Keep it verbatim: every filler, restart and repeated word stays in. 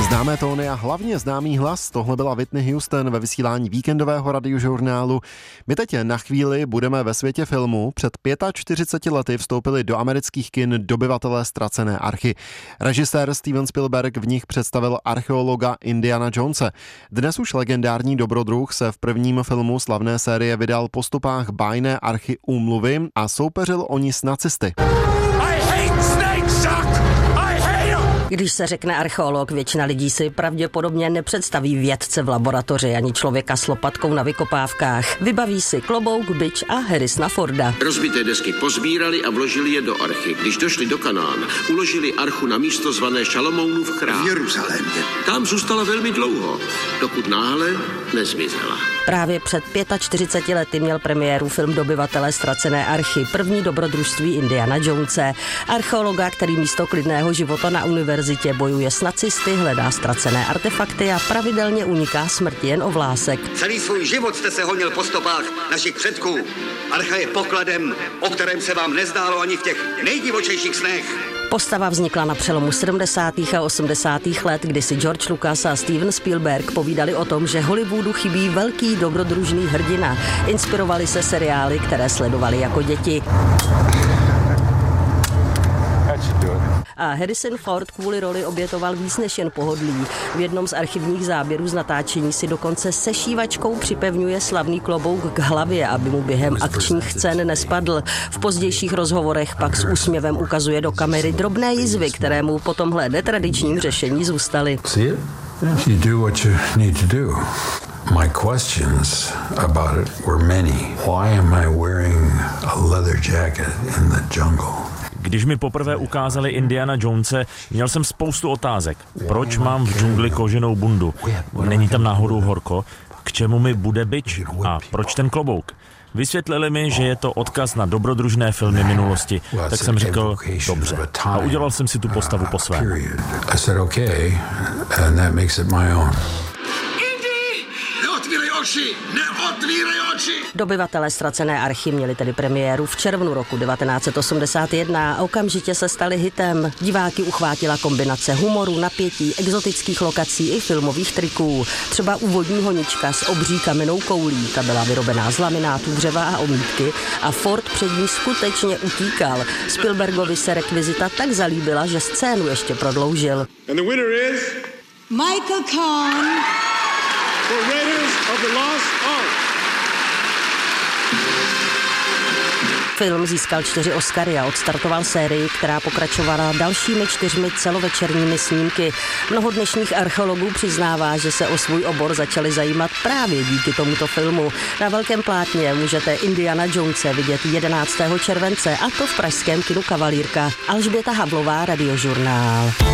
Známé tóny a hlavně známý hlas, tohle byla Whitney Houston ve vysílání víkendového radiožurnálu. My teď na chvíli budeme ve světě filmu. Před čtyřiceti pěti lety vstoupili do amerických kin Dobyvatelé ztracené archy. Režisér Steven Spielberg v nich představil archeologa Indiana Jonese. Dnes už legendární dobrodruh se v prvním filmu slavné série vydal po stopách bájné archy Úmluvy a soupeřil o ní s nacisty. Když se řekne archeolog, většina lidí si pravděpodobně nepředstaví vědce v laboratoři ani člověka s lopatkou na vykopávkách. Vybaví si klobouk, bič a Harrisona Forda. Rozbité desky pozbírali a vložili je do archy. Když došli do Kanána, uložili archu na místo zvané Šalomounův chrám. V Jeruzalémě. Tam zůstala velmi dlouho, dokud náhle nezmizela. Právě před čtyřiceti pěti lety měl premiéru film Dobyvatelé ztracené archy, první dobrodružství Indiana Jonese. Archeologa, který místo klidného života na univerzitě bojuje s nacisty, hledá ztracené artefakty a pravidelně uniká smrti jen o vlásek. Celý svůj život jste se honil po stopách našich předků. Archa je pokladem, o kterém se vám nezdálo ani v těch nejdivočejších snech. Postava vznikla na přelomu sedmdesátých a osmdesátých let, kdy si George Lucas a Steven Spielberg povídali o tom, že Hollywoodu chybí velký dobrodružný hrdina. Inspirovali se seriály, které sledovali jako děti. A Harrison Ford kvůli roli obětoval víc než jen pohodlí. V jednom z archivních záběrů z natáčení si dokonce sešívačkou připevňuje slavný klobouk k hlavě, aby mu během akčních scén nespadl. V pozdějších rozhovorech pak s úsměvem ukazuje do kamery drobné jizvy, které mu po tomhle netradičním řešení zůstaly. You do what you need to do. My questions about it were many. Why am I wearing a leather jacket in the jungle? Když mi poprvé ukázali Indiana Jonese, měl jsem spoustu otázek. Proč mám v džungli koženou bundu? Není tam náhodou horko? K čemu mi bude bič? A proč ten klobouk? Vysvětlili mi, že je to odkaz na dobrodružné filmy minulosti. Tak jsem řekl, dobře. A udělal jsem si tu postavu po svém. Neotvírej oči! Dobyvatelé ztracené archy měli tedy premiéru v červnu roku devatenáct set osmdesát jedna a okamžitě se stali hitem. Diváky uchvátila kombinace humoru, napětí, exotických lokací i filmových triků. Třeba úvodní honička s obří kamennou koulí, ta byla vyrobená z laminátů, dřeva a omítky a Ford před ní skutečně utíkal. Spielbergovi se rekvizita tak zalíbila, že scénu ještě prodloužil. And the winner is Michael Kahn. for Raiders of the Lost Ark. Film získal čtyři Oscary a odstartoval sérii, která pokračovala dalšími čtyřmi celovečerními snímky. Mnoho dnešních archeologů přiznává, že se o svůj obor začali zajímat právě díky tomuto filmu. Na velkém plátně můžete Indiana Jonese vidět jedenáctého července, a to v pražském kinu Kavalírka. Alžběta Havlová, Radiožurnál.